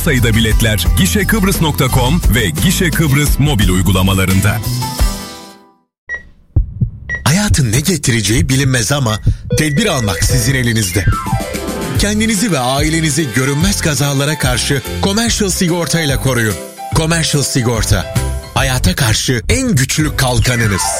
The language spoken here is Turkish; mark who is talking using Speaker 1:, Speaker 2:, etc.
Speaker 1: sayıda biletler gişekıbrıs.com ve Gişe Kıbrıs mobil uygulamalarında.
Speaker 2: Hayatın ne getireceği bilinmez ama tedbir almak sizin elinizde. Kendinizi ve ailenizi görünmez kazalara karşı Commercial Sigorta ile koruyun. Commercial Sigorta, hayata karşı en güçlü kalkanınız.